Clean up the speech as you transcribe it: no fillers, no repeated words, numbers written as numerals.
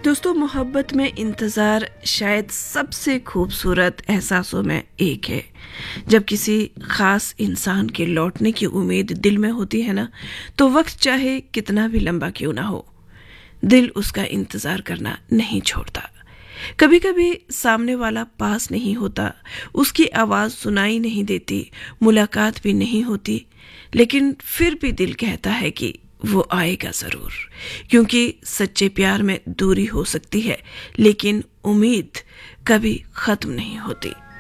दोस्तों, मोहब्बत में इंतज़ार शायद सबसे खूबसूरत एहसासों में एक है। जब किसी ख़ास इंसान के लौटने की उम्मीद दिल में होती है ना, तो वक्त चाहे कितना भी लंबा क्यों ना हो, दिल उसका इंतज़ार करना नहीं छोड़ता। कभी कभी सामने वाला पास नहीं होता, उसकी आवाज़ सुनाई नहीं देती, मुलाकात भी नहीं होती, लेकिन फिर भी दिल कहता है कि वो आएगा ज़रूर। क्योंकि सच्चे प्यार में दूरी हो सकती है, लेकिन उम्मीद कभी ख़त्म नहीं होती।